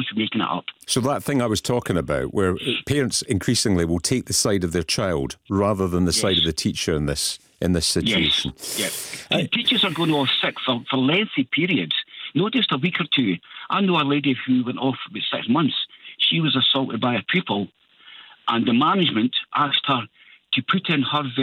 just making it up. So that thing I was talking about, where parents increasingly will take the side of their child rather than the side of the teacher in this situation. Yes. And teachers are going off sick for lengthy periods, not just a week or two. I know a lady who went off about 6 months. She was assaulted by a pupil, and the management asked her to put in her